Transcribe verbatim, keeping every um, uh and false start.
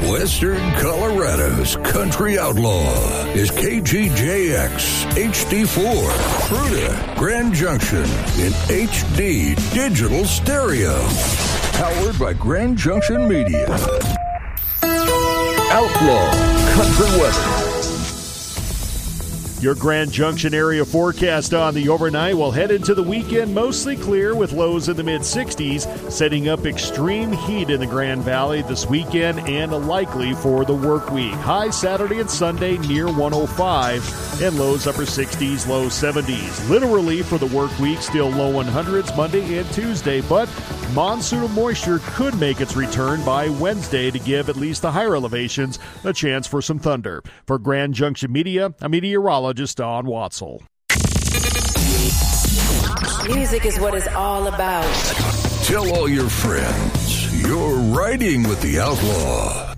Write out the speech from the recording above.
Western Colorado's country outlaw is K G J X H D four, Fruita, Grand Junction in H D digital stereo. Powered by Grand Junction Media. Outlaw Country Weather. Your Grand Junction area forecast on the overnight will head into the weekend mostly clear with lows in the mid-sixties, setting up extreme heat in the Grand Valley this weekend and likely for the work week. High Saturday and Sunday near one oh five and lows upper sixties, low seventies. Literally for the work week, still low hundreds Monday and Tuesday, but monsoonal moisture could make its return by Wednesday to give at least the higher elevations a chance for some thunder. For Grand Junction Media, a meteorologist Don Watzel. Music is what it's all about. Tell all your friends you're riding with the outlaw.